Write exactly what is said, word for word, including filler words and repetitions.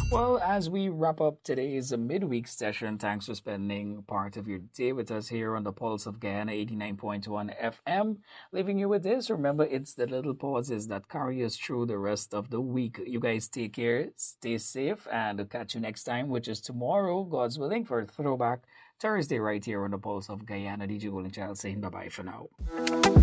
Well, as we wrap up today's midweek session, thanks for spending part of your day with us here on the Pulse of Guyana eighty-nine point one F M. Leaving you with this, remember it's the little pauses that carry us through the rest of the week. You guys take care, stay safe, and I'll catch you next time, which is tomorrow, God's willing, for Throwback Thursday right here on the Pulse of Guyana. D J Golden Child saying bye bye for now.